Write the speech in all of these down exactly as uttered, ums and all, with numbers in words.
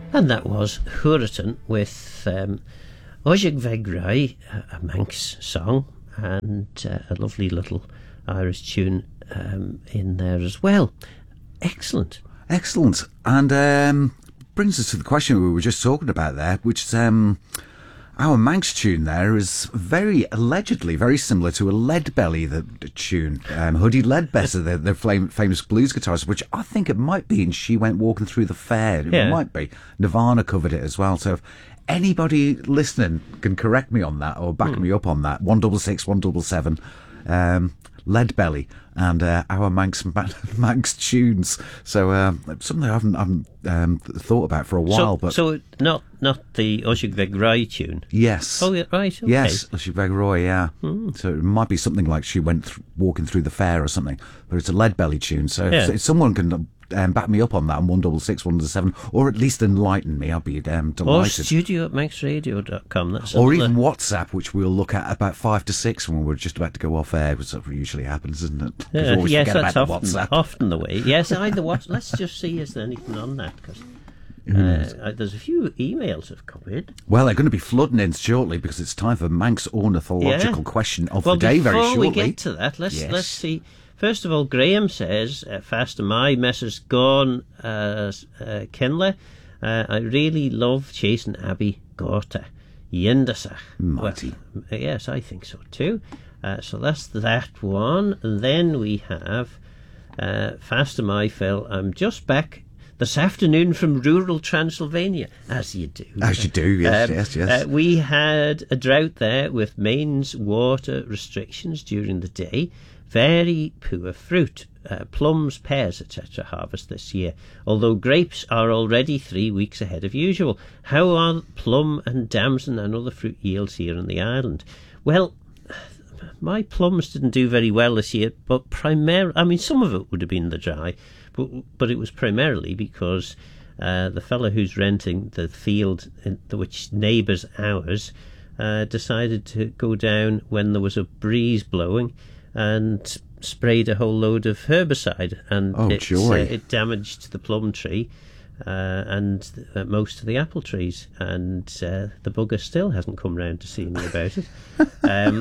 And that was Huraton with um, Oisig Vegrai, a Manx song, and uh, a lovely little Irish tune um, in there as well. Excellent. Excellent. And um, brings us to the question we were just talking about there, which is um, our Manx tune there is very, allegedly, very similar to a Leadbelly the, the tune. Um, Hoodie Ledbetter, the, the fam- famous blues guitarist, which I think it might be, and She Went Walking Through the Fair. It Yeah. might be. Nirvana covered it as well. So if anybody listening can correct me on that or back Hmm. me up on that, one double six, one double seven, um, Leadbelly and uh, our Manx Manx tunes. So um, something I haven't, I haven't um, thought about for a while. So, but so not not the Oisig Vegrai tune. yes. Oh, yeah, right. Okay. Yes, Oisig Vegrai, yeah. Mm. So it might be something like She Went th- Walking Through the Fair or something, but it's a Leadbelly tune. So Yeah. if, if someone can um, back me up on that on one double six, one double seven, or at least enlighten me, I'll be um, Or delighted. studio at manx radio dot com. That's Or another- even WhatsApp, which we'll look at about five to six when we're just about to go off air, which usually happens, isn't it? 'Cause we Yeah, always yes, forget that's about often, the WhatsApp. often the way. Yes, either what. Let's just see is there anything on that, because uh, there's a few emails have come in. Well, they're going to be flooding in shortly because it's time for Manx ornithological Yeah. question of Well, the day very before shortly. we get to that, let's Yes. let's see. First of all, Graham says, uh, "Fast my Messrs Gone uh, uh, Kenle. Uh, I really love chasing Abbey Gorta. Yendasach. Mighty. Well, uh, yes, I think so too. Uh, so that's that one. And then we have uh, Fast my Phil. I'm just back this afternoon from rural Transylvania, as you do. As you do, yes, Um, yes, yes. Uh, we had a drought there with mains water restrictions during the day. Very poor fruit, uh, plums, pears, et cetera harvest this year, although grapes are already three weeks ahead of usual. How are plum and damson and other fruit yields here on the island? Well, my plums didn't do very well this year, but primarily, I mean, some of it would have been the dry, but, but it was primarily because uh, the fellow who's renting the field, in, which neighbours ours, uh, decided to go down when there was a breeze blowing and sprayed a whole load of herbicide, and Oh, it, joy. uh, it damaged the plum tree uh, and uh, most of the apple trees, and uh, the bugger still hasn't come round to see me about it, um,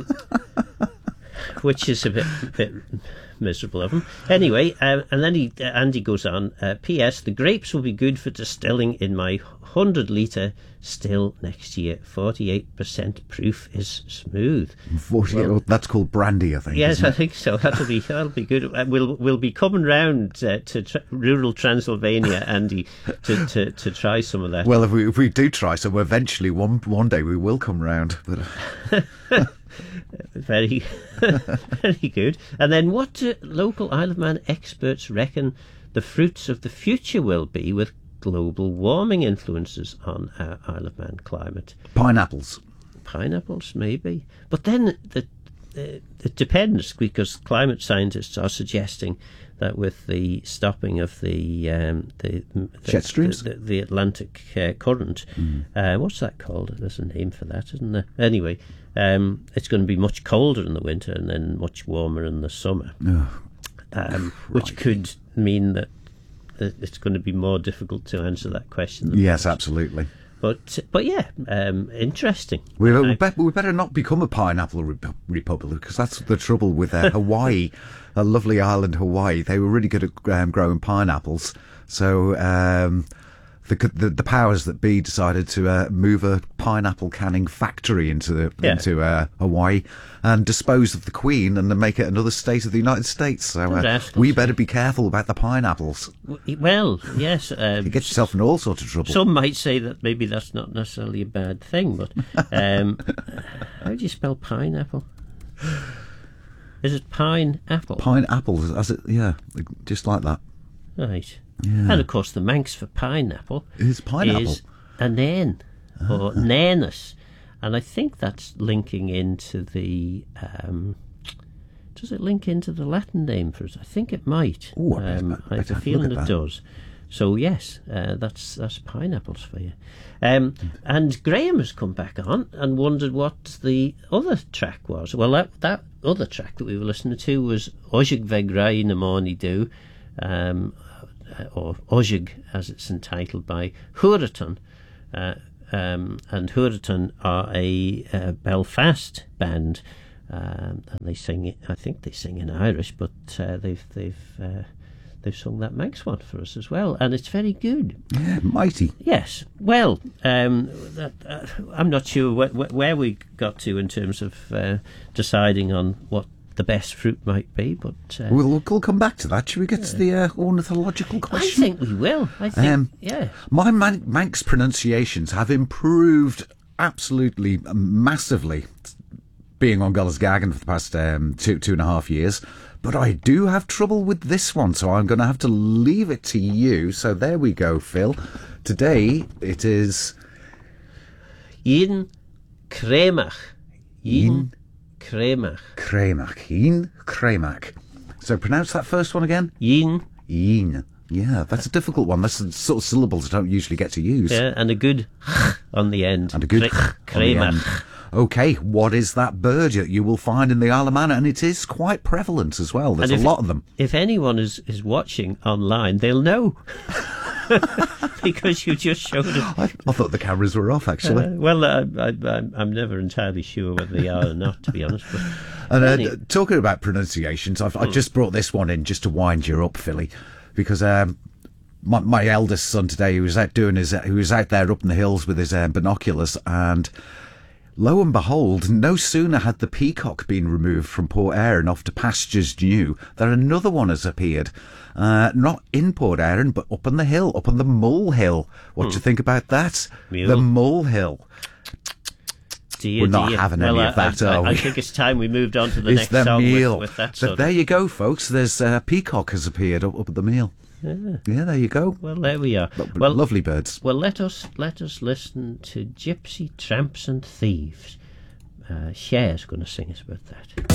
which is a bit, bit miserable of him. Anyway, uh, and then he, uh, Andy goes on, uh, P S the grapes will be good for distilling in my one hundred litre still next year. forty-eight percent proof is smooth. forty, Well- that's called brandy, I think. Yes, isn't I it? think so. That'll be that'll be good. Uh, We'll we'll be coming round uh, to tr- rural Transylvania, Andy, to, to, to try some of that. Well, if we if we do try some, eventually one one day we will come round. But Very, very good. And then, what do local Isle of Man experts reckon the fruits of the future will be with global warming influences on our Isle of Man climate? pineapples. Pineapples, maybe. But then the, uh, it depends, because climate scientists are suggesting that with the stopping of the um, the, the Jet streams? the, the, the Atlantic uh, current, uh, what's that called? There's a name for that, isn't there? Anyway, um, it's going to be much colder in the winter and then much warmer in the summer, Oh, um, which could mean that, that it's going to be more difficult to answer that question. than yes, most. absolutely. But but yeah, um, interesting. We, we, I- be, we better not become a pineapple rep- republic, because that's the trouble with uh, Hawaii, a lovely island, Hawaii. They were really good at um, growing pineapples. So um, the, the the powers that be decided to uh, move a pineapple canning factory into the, Yeah. into uh, Hawaii and dispose of the Queen and then make it another state of the United States. So The uh, rascals. we better be careful about the pineapples. W- Well, yes. Um, You get yourself in all sorts of trouble. some might say that maybe that's not necessarily a bad thing, but um, how do you spell pineapple? Is it pineapple? Pineapples, as it, yeah, just like that. Right. Yeah. And of course, the Manx for pineapple It's pineapple. is a nain or nanus, and I think that's linking into the. Um, does it link into the Latin name for it? I think it might. Ooh, I bet- um, bet- I have better a have a feeling look it at that. does. So yes, uh, that's that's pineapples for you. Um, and Graham has come back on and wondered what the other track was. Well, that that other track that we were listening to was Oisig Vegrai na Morni Do, um, uh, or Ojig, as it's entitled, by Huraton. Uh, um, and Huraton are a uh, Belfast band, um, and they sing it. I think they sing in Irish, but uh, they've they've uh, they've sung that Manx one for us as well, and it's very good. Yeah, mighty. Yes. Well, um, that, uh, I'm not sure wh- wh- where we got to in terms of uh, deciding on what the best fruit might be, but uh, We'll, we'll come back to that. Should we get to the uh, ornithological I question? think we will. I think, Um, yeah. My Man- Manx pronunciations have improved absolutely massively, being on Gullis Gagan for the past um, two two and a half years. But I do have trouble with this one, so I'm going to have to leave it to you. So there we go, Phil. Today it is Yin Kremach. Yin Kremach. Cremac. Yin Cremac. So pronounce that first one again. Yin. Yin. Yeah, that's a difficult one. That's the sort of syllables I don't usually get to use. Yeah, and a good on the end. And a good Kre- on the end. Kremach. Okay, what is that bird that you will find in the Isle of Man? And it is quite prevalent as well. There's And a if- lot of them. If anyone is, is watching online, they'll know. Because you just showed it. I, I thought the cameras were off, actually. Uh, well, I, I, I'm I'm never entirely sure whether they are or not, to be honest. But and uh, any- talking about pronunciations, I've, I just brought this one in just to wind you up, Philly, because um, my, my eldest son today, he was out doing his, he was out there up in the hills with his um, binoculars, and lo and behold, no sooner had the peacock been removed from Port Erin off to pastures new than another one has appeared. Uh, not in Port Erin, but up on the hill, up on the Mole Hill. What do you think about that? Mule. The Mole Hill. dear, We're not dear. having well, any of I, that, I, are I we? think it's time we moved on to the It's next the song meal. with, with that So sort there of... you go, folks. There's uh, peacock has appeared up, up at the meal. Yeah. Yeah, there you go. Well, there we are. Lo- Well, lovely birds. well, let us let us listen to Gypsy Tramps and Thieves. Uh, Cher's going to sing us about that.